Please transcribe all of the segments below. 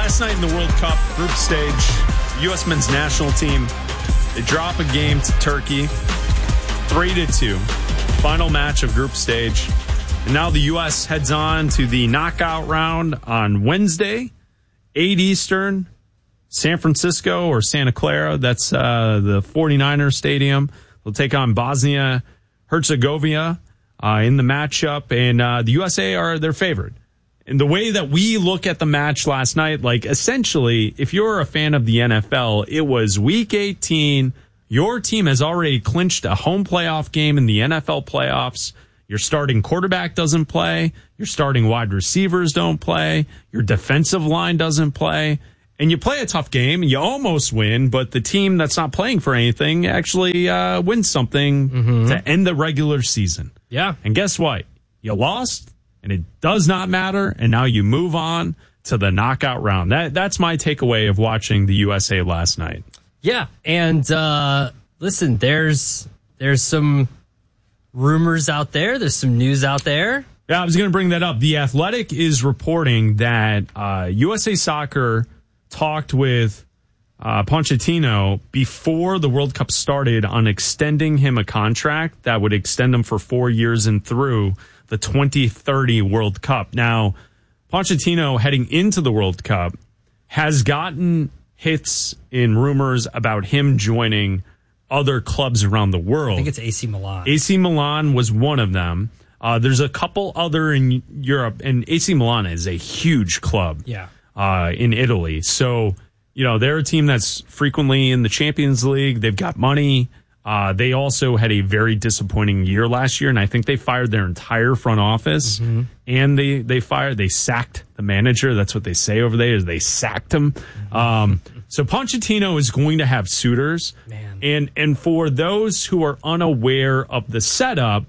Last night in the World Cup group stage, U.S. men's national team, they drop a game to Turkey, 3-2. Final match of group stage. And now the U.S. heads on to the knockout round on Wednesday, 8 Eastern, San Francisco or Santa Clara. That's the 49ers stadium. They'll take on Bosnia-Herzegovina in the matchup. And the USA are their favorite. And the way that we look at the match last night, like essentially, if you're a fan of the NFL, it was week 18. Your team has already clinched a home playoff game in the NFL playoffs. Your starting quarterback doesn't play. Your starting wide receivers don't play. Your defensive line doesn't play. And you play a tough game. You almost win, but the team that's not playing for anything actually wins something to end the regular season. Yeah. And guess what? You lost, and it does not matter, and now you move on to the knockout round. That's my takeaway of watching the USA last night. Yeah, and listen, there's some rumors out there. There's some news out there. Yeah, I was going to bring that up. The Athletic is reporting that USA Soccer talked with Pochettino before the World Cup started on extending him a contract that would extend him for 4 years and through the 2030 World Cup. Now, Pochettino heading into the World Cup has gotten hits in rumors about him joining other clubs around the world. I think it's AC Milan. AC Milan was one of them. There's a couple other in Europe, and AC Milan is a huge club in Italy. So, you know, they're a team that's frequently in the Champions League. They've got money. They also had a very disappointing year last year, and I think they fired their entire front office. And they sacked the manager. That's what they say over there, is they sacked him. So Pochettino is going to have suitors. Man. And for those who are unaware of the setup,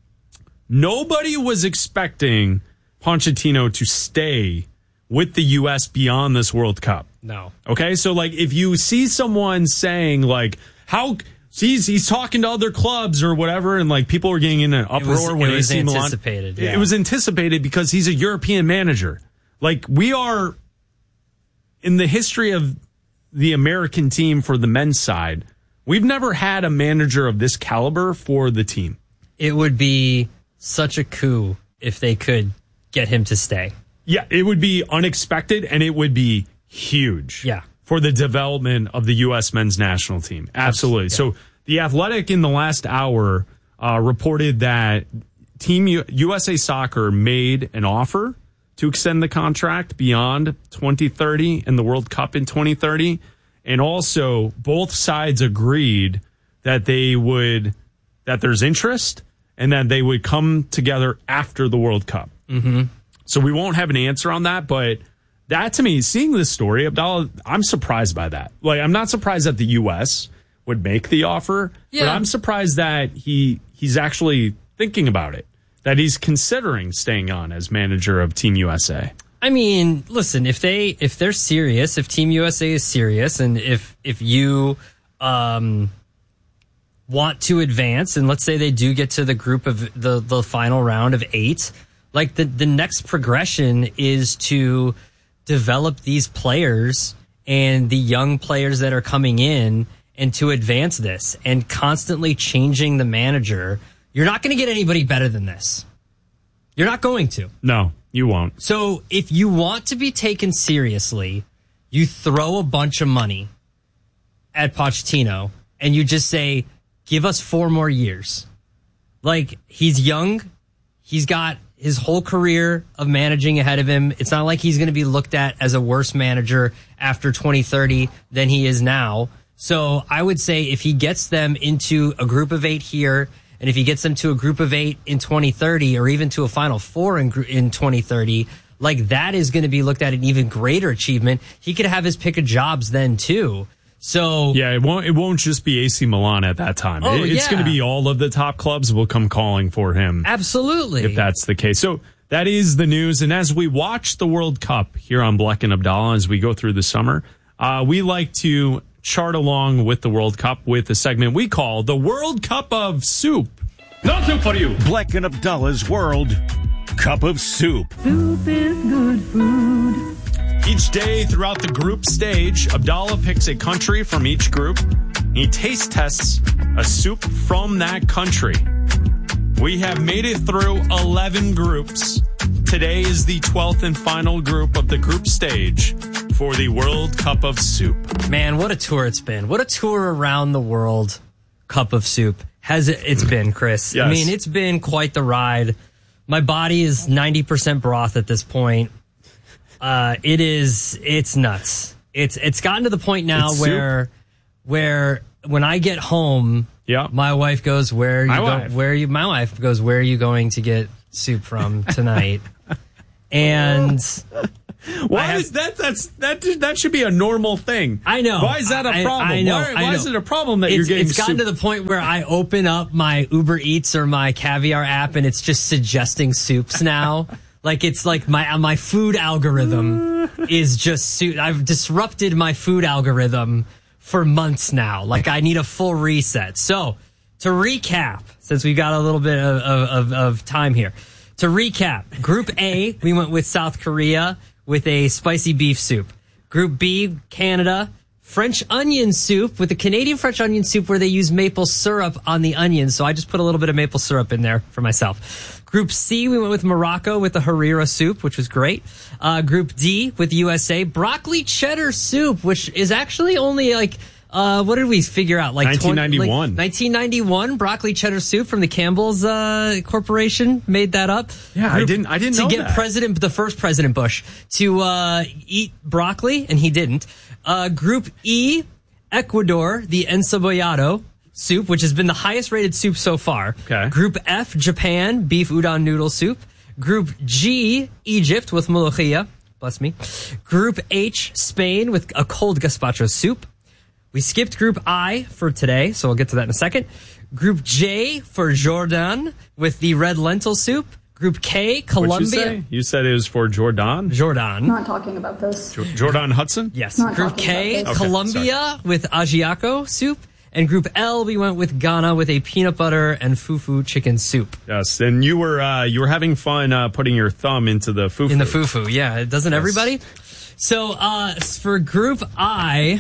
nobody was expecting Pochettino to stay with the U.S. beyond this World Cup. No. Okay, so like if you see someone saying like, how... He's talking to other clubs or whatever, and like people were getting in an uproar when AC Milan. Anticipated. Yeah. It was anticipated because he's a European manager. Like we are in the history of the American team for the men's side, we've never had a manager of this caliber for the team. It would be such a coup if they could get him to stay. Yeah, it would be unexpected and it would be huge. Yeah. For the development of the U.S. men's national team. Absolutely. Yeah. So the Athletic in the last hour reported that Team USA Soccer made an offer to extend the contract beyond 2030 and the World Cup in 2030. And also both sides agreed that that there's interest and that they would come together after the World Cup. So we won't have an answer on that, but that, to me, seeing this story, Abdallah, I'm surprised by that. Like, I'm not surprised that the U.S. would make the offer, but I'm surprised that he's actually thinking about it, that he's considering staying on as manager of Team USA. I mean, listen, if they're serious, if Team USA is serious, and if you want to advance, and let's say they do get to the group of the final round of 8, like the next progression is to develop these players and the young players that are coming in and to advance this and constantly changing the manager. You're not going to get anybody better than this. You're not going to. No, you won't. So if you want to be taken seriously, you throw a bunch of money at Pochettino and you just say, give us 4 more years. Like, he's young. He's got his whole career of managing ahead of him. It's not like he's going to be looked at as a worse manager after 2030 than he is now. So I would say if he gets them into a group of 8 here, and if he gets them to a group of 8 in 2030, or even to a Final Four in 2030, like that is going to be looked at an even greater achievement. He could have his pick of jobs then too. So yeah, it won't just be AC Milan at that time. It's going to be all of the top clubs will come calling for him. Absolutely. If that's the case. So that is the news. And as we watch the World Cup here on Bleck and Abdallah as we go through the summer, we like to chart along with the World Cup with a segment we call the World Cup of Soup. No soup for you. Bleck and Abdallah's World Cup of Soup. Soup is good food. Each day throughout the group stage, Abdallah picks a country from each group. He taste tests a soup from that country. We have made it through 11 groups. Today is the 12th and final group of the group stage for the World Cup of Soup. Man, what a tour it's been. What a tour around the world Cup of Soup has it's been, Chris. Yes. I mean, it's been quite the ride. My body is 90% broth at this point. It's nuts. It's gotten to the point now where when I get home, my wife goes, my wife goes, where are you going to get soup from tonight? And why is that should be a normal thing. I know. Why is that a problem? I know. Why is it a problem that you're getting It's gotten soup? to the point where I open up my Uber Eats or my Caviar app and it's just suggesting soups now. Like it's like my food algorithm is just soup. I've disrupted my food algorithm for months now. Like I need a full reset. So to recap, since we've got a little bit of time here, to recap, Group A, we went with South Korea with a spicy beef soup. Group B, Canada, French onion soup with a Canadian French onion soup where they use maple syrup on the onions. So I just put a little bit of maple syrup in there for myself. Group C, we went with Morocco with the harira soup, which was great. Group D with USA, broccoli cheddar soup, which is actually only like, what did we figure out? Like 1991. 1991 broccoli cheddar soup from the Campbell's Corporation made that up. Yeah, I didn't know to get that. the first President Bush to eat broccoli, and he didn't. Group E, Ecuador, the encebollado soup, which has been the highest rated soup so far. Okay. Group F, Japan, beef udon noodle soup. Group G, Egypt with molokhia. Bless me. Group H, Spain with a cold gazpacho soup. We skipped Group I for today, so we'll get to that in a second. Group J for Jordan with the red lentil soup. Group K, Colombia. What'd you say? You said it was for Jordan? Jordan. Not talking about this. Jordan Hudson? Yes. Not Group talking K, about this. Colombia with ajiaco soup. And Group L, we went with Ghana with a peanut butter and fufu chicken soup. Yes, and you were having fun putting your thumb into the fufu. In the fufu, yeah. Doesn't everybody? So for Group I...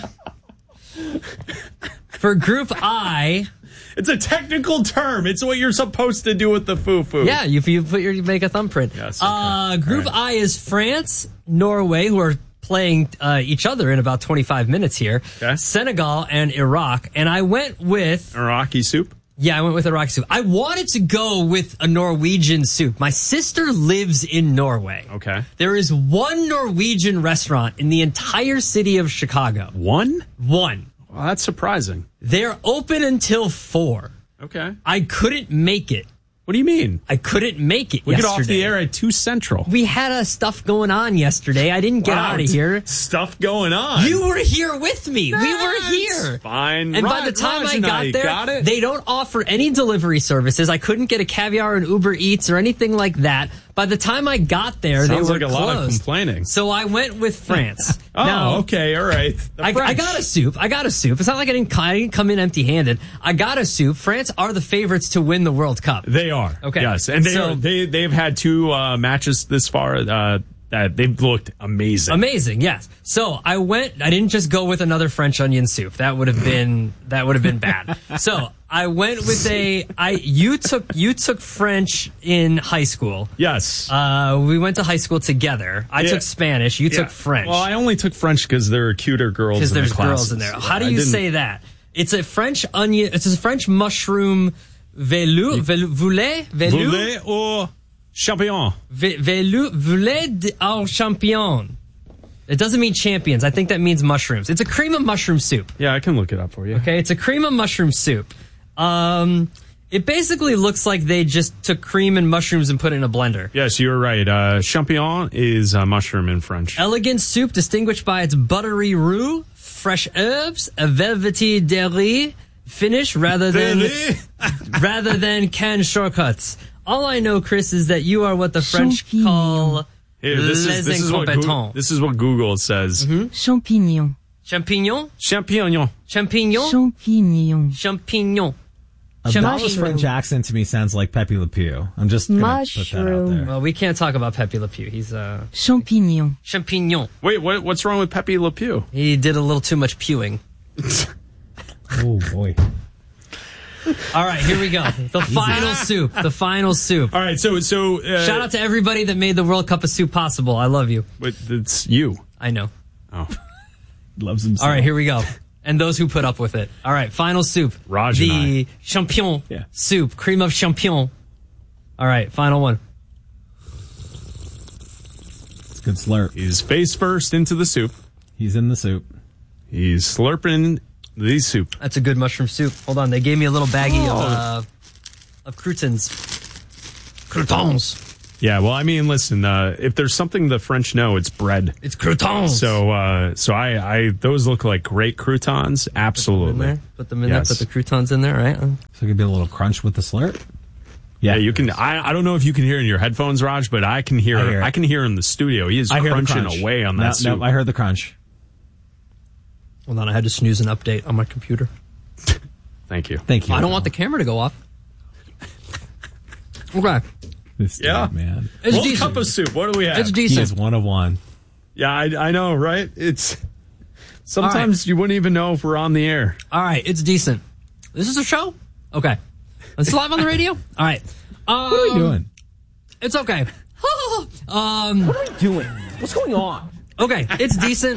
For Group I... It's a technical term. It's what you're supposed to do with the fufu. Yeah, you make a thumbprint. Yes, okay. Group I is France, Norway, who are playing each other in about 25 minutes here. Okay. Senegal and Iraq. And I went with... Iraqi soup? Yeah, I went with Iraqi soup. I wanted to go with a Norwegian soup. My sister lives in Norway. Okay. There is one Norwegian restaurant in the entire city of Chicago. One? One. Well, that's surprising. They're open until 4. Okay. I couldn't make it. What do you mean? I couldn't make it We yesterday. get off the air at 2 Central. We had stuff going on yesterday. I didn't get out of here. Stuff going on. You were here with me. We were here. Fine. And by the time I got there, they don't offer any delivery services. I couldn't get a Caviar and Uber Eats or anything like that. By the time I got there, Sounds they were like a closed. lot of complaining. So I went with France. Oh, now, okay, all right. I got a soup. It's not like I didn't come in empty-handed. I got a soup. France are the favorites to win the World Cup. They are. Okay. Yes, and they've had 2 matches this far that they've looked amazing. Amazing, yes. So I didn't just go with another French onion soup. That would have been bad. So I went with you took French in high school. Yes. We went to high school together. I took Spanish. You took French. Well, I only took French because there are cuter girls in the Because there's classes. girls in there. How do you say that? It's a French onion. It's a French mushroom Voulet au champignon. Voulet au champignon. It doesn't mean champions. I think that means mushrooms. It's a cream of mushroom soup. Yeah, I can look it up for you. Okay, it's a cream of mushroom soup. It basically looks like they just took cream and mushrooms and put it in a blender. Yes, you're right. Champignon is mushroom in French. Elegant soup distinguished by its buttery roux, fresh herbs, a velvety dairy finish rather than canned shortcuts. All I know, Chris, is that you are what the French call Here, this is what Google says. Mm-hmm. Champignon. Champignon? Champignon. Champignon? Champignon. Champignon. Abdallah's French accent to me sounds like Pepe Le Pew. I'm just going to put that out there. Well, we can't talk about Pepe Le Pew. He's Champignon. Champignon. Wait, what's wrong with Pepe Le Pew? He did a little too much pewing. Oh, boy. All right, here we go. The final soup. The final soup. All right, so shout out to everybody that made the World Cup of Soup possible. I love you. But it's you. I know. Oh, Loves himself. All right, here we go. And those who put up with it. All right, final soup. Raj and the champion Yeah. soup, cream of champion. All right, final one. It's a good slurp. he's face first into the soup. He's in the soup. He's slurping the soup. That's a good mushroom soup. Hold on, they gave me a little baggie of croutons. Croutons. Yeah, well, I mean, listen, if there's something the French know, it's bread. It's croutons. So I those look like great croutons. Absolutely. Put them in there. Yes. Put the croutons in there, right? So it could be a little crunch with the slurp. Yeah, you can. I don't know if you can hear in your headphones, Raj, but I can hear. I can hear in the studio. He is I hear the crunching crunch. away on that soup. No, I heard the crunch. Hold on, I had to snooze an update on my computer. Thank you. Thank you. I don't want the camera to go off. Okay. This Yeah. dude, man. It's World decent. Cup of soup. What do we have? It's He decent. is 1 of 1. Yeah, I know, right? It's sometimes you wouldn't even know if we're on the air. All right, it's decent. This is a show? Okay. It's live on the radio? All right. What are we doing? It's okay. What are we doing? What's going on? Okay, it's decent.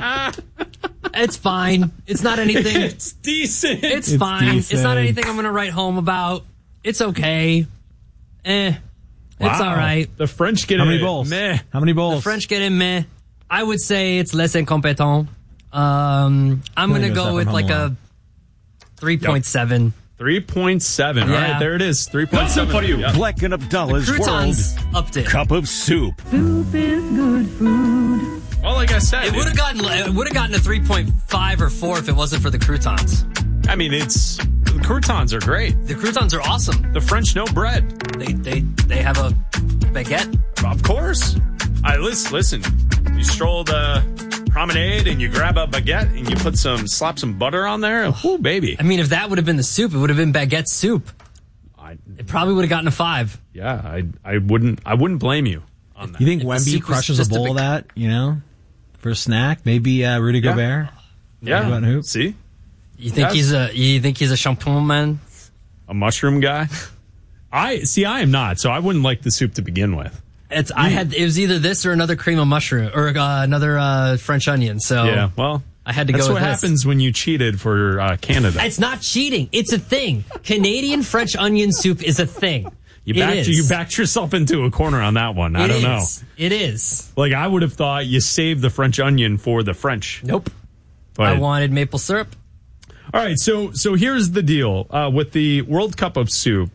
It's fine. It's not anything. It's decent. It's fine. It's not decent. anything I'm going to write home about. It's okay. It's Wow. all right. The French get How many it. bowls? Meh. How many bowls? The French get in meh. I would say it's less incompetent. I'm going to goes go up with from like Home a 3.7. 3.7. All Yeah. right, there it is. 3.7 for you. Black and Abdallah's Croutons World upped it. Cup of Soup. Soup is good food. Well, like I said, It would have gotten a 3.5 or 4 if it wasn't for the croutons. I mean, the croutons are great. The croutons are awesome. The French know bread. They have a baguette. Of course. Listen. You stroll the promenade and you grab a baguette and you slap some butter on there. Ooh, baby. I mean, if that would have been the soup, it would have been baguette soup. It probably would have gotten a 5. Yeah, I wouldn't blame you on that. You think If the Wemby soup was crushes a just a bowl big- of that, for a snack? Maybe Rudy Gobert? Yeah. About who? See? You think Yes. he's a champion man? A mushroom guy? I am not, so I wouldn't like the soup to begin with. It was either this or another cream of mushroom or another French onion. So Yeah, well, I had to that's go what with this. happens when you cheated for Canada. It's not cheating. It's a thing. Canadian French onion soup is a thing. You It is. backed yourself into a corner on that one. I don't know. It is. Like, I would have thought you saved the French onion for the French. Nope. But, I wanted maple syrup. all right, so here's the deal with the World Cup of Soup.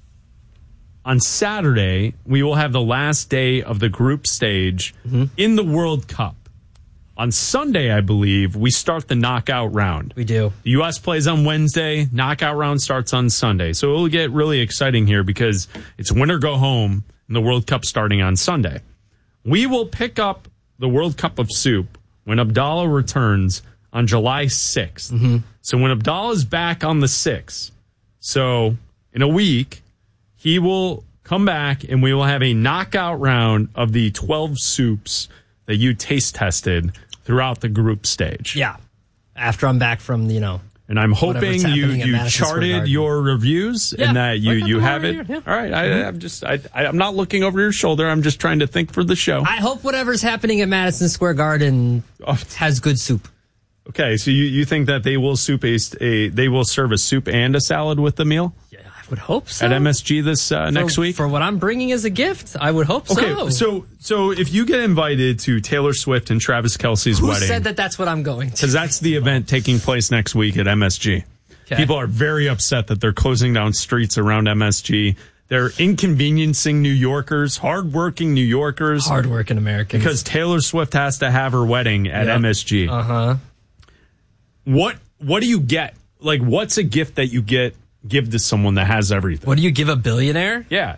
On Saturday, we will have the last day of the group stage in the World Cup. On Sunday, I believe, we start the knockout round. We do. The U.S. plays on Wednesday. Knockout round starts on Sunday. So it'll get really exciting here because it's win or go home and the World Cup starting on Sunday. We will pick up the World Cup of Soup when Abdallah returns on July 6th. So when Abdallah's back on the 6th, so in a week, he will come back and we will have a knockout round of the 12 soups that you taste tested throughout the group stage. Yeah. After I'm back from, And I'm hoping Whatever's happening at you Madison Square charted Garden. your reviews and that I got you them have right it. here, yeah. All right. I'm not looking over your shoulder. I'm just trying to think for the show. I hope whatever's happening at Madison Square Garden has good soup. Okay. So you think that they will they will serve a soup and a salad with the meal Yeah, I would hope so. at MSG this next week? For what I'm bringing as a gift, I would hope Okay. so. So if you get invited to Taylor Swift and Travis Kelce's Who wedding, said that that's what I'm going to? because that's the event taking place next week at MSG. Okay. People are very upset that they're closing down streets around MSG. They're inconveniencing New Yorkers, hardworking New Yorkers, Hardworking Americans. because Taylor Swift has to have her wedding at MSG. Uh-huh. What do you get? Like, what's a gift that you give to someone that has everything? What do you give a billionaire? Yeah,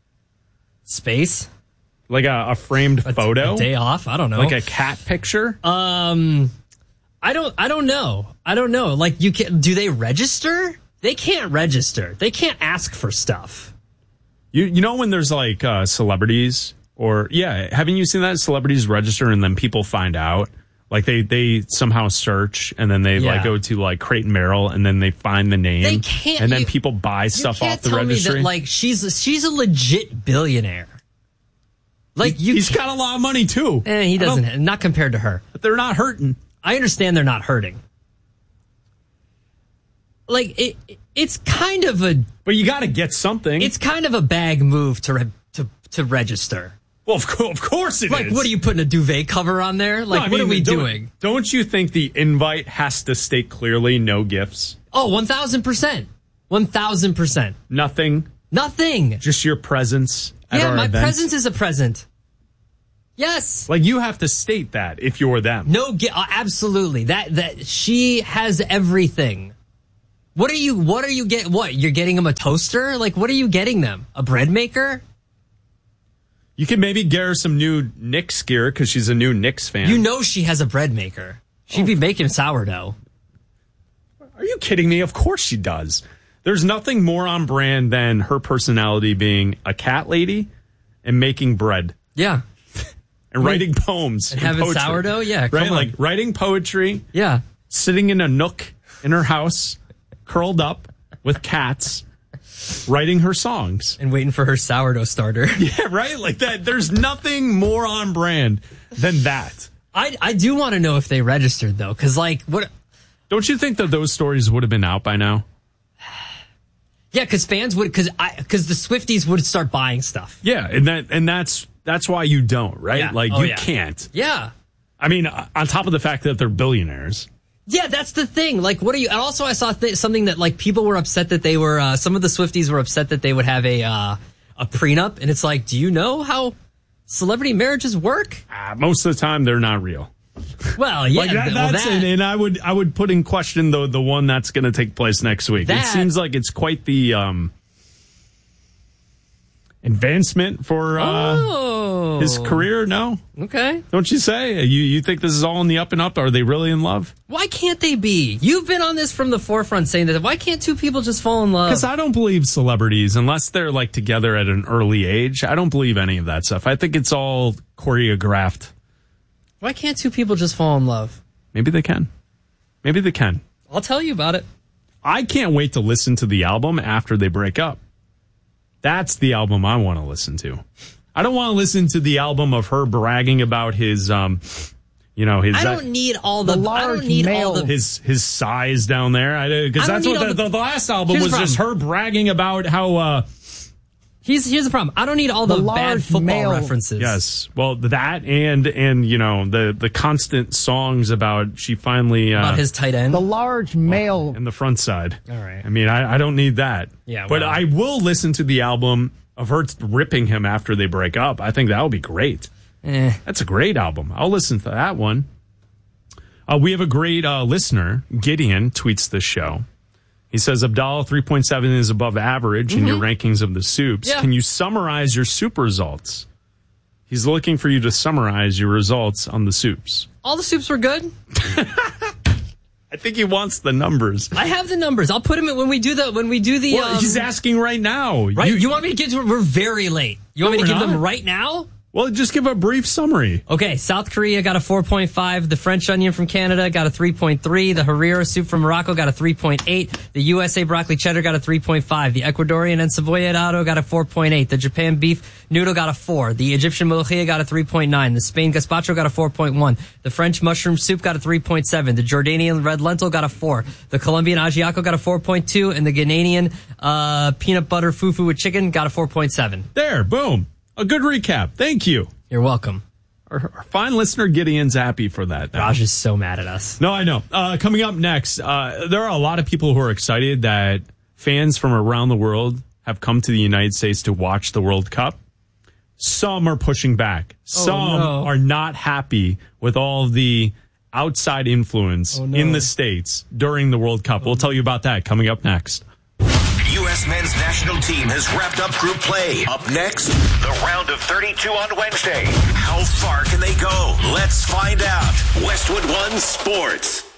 Space? like a framed photo, A day off? I don't know. like a cat picture. I don't know. Like, do they register? They can't register. They can't ask for stuff. You know when there's like celebrities or haven't you seen that celebrities register and then people find out? Like they somehow search and then they like go to like Crate and Barrel and then they find the name. They can't, and then people buy stuff off the registry. Me that, like she's a legit billionaire. Like he's got a lot of money too. He doesn't. Not compared to her. But they're not hurting. I understand they're not hurting. Like it's kind of a. But you got to get something. It's kind of a bag move to register. Well, of course it is. Like, what are you putting a duvet cover on there? Like, what are we doing? Don't you think the invite has to state clearly no gifts? Oh, 1,000%. 1,000%. Nothing. Just your presence at our event. My presence is a present. Yes. Like, you have to state that if you're them. No, absolutely. That she has everything. What are you getting? What? You're getting them a toaster? Like, what are you getting them? A bread maker? You can maybe get her some new Knicks gear because she's a new Knicks fan. You know she has a bread maker. She'd be making sourdough. Are you kidding me? Of course she does. There's nothing more on brand than her personality being a cat lady and making bread. Yeah. And writing poems. And having poetry. Sourdough? Yeah, right? Like writing poetry. Yeah. Sitting in a nook in her house, curled up with cats. Writing her songs. And waiting for her sourdough starter. Yeah, right? Like that. There's nothing more on brand than that. I do want to know if they registered, though, because, like, what... Don't you think that those stories would have been out by now? Yeah, because fans would... Because the Swifties would start buying stuff. Yeah, and that's why you don't, right? Yeah. Like, you can't. Yeah. I mean, on top of the fact that they're billionaires... Yeah, that's the thing. Like, what are you... And also, I saw something that, like, people were upset that they were... some of the Swifties were upset that they would have a prenup. And it's like, do you know how celebrity marriages work? Most of the time, they're not real. Well, yeah. Like and I would put in question, the one that's going to take place next week. It seems like it's quite the... advancement for his career? No? Okay. Don't you say? You think this is all in the up and up? Are they really in love? Why can't they be? You've been on this from the forefront saying that. Why can't two people just fall in love? Because I don't believe celebrities, unless they're like together at an early age, I don't believe any of that stuff. I think it's all choreographed. Why can't two people just fall in love? Maybe they can. I'll tell you about it. I can't wait to listen to the album after they break up. That's the album I want to listen to. I don't want to listen to the album of her bragging about his, his. I don't need all the large male. His size down there. Because that's what the last album was, just her bragging about how. Here's the problem. I don't need all the bad football references. Yes, well, that and the constant songs about she finally about his tight end, the large male and the front side. All right. I mean, I don't need that. Yeah, but I will listen to the album of her ripping him after they break up. I think that would be great. That's a great album. I'll listen to that one. We have a great listener. Gideon tweets this show. He says, Abdallah, 3.7 is above average in your rankings of the soups. Yeah. Can you summarize your soup results? He's looking for you to summarize your results on the soups. All the soups were good. I think he wants the numbers. I have the numbers. I'll put them in when we do the. Well, he's asking right now. Right? You want me to get to it? We're very late. You want me to give them right now? Well, just give a brief summary. Okay, South Korea got a 4.5. The French onion from Canada got a 3.3. The Harira soup from Morocco got a 3.8. The USA broccoli cheddar got a 3.5. The Ecuadorian encebollado got a 4.8. The Japan beef noodle got a 4. The Egyptian molokhia got a 3.9. The Spain gazpacho got a 4.1. The French mushroom soup got a 3.7. The Jordanian red lentil got a 4. The Colombian ajiaco got a 4.2. And the Ghanaian peanut butter fufu with chicken got a 4.7. There, boom. A good recap. Thank you. You're welcome. Our fine listener Gideon's happy for that. Raj is so mad at us. No, I know. Coming up next, there are a lot of people who are excited that fans from around the world have come to the United States to watch the World Cup. Some are pushing back. Some are not happy with all of the outside influence in the States during the World Cup. We'll tell you about that coming up next. U.S. men's national team has wrapped up group play. Up next, the round of 32 on Wednesday. How far can they go? Let's find out. Westwood One Sports.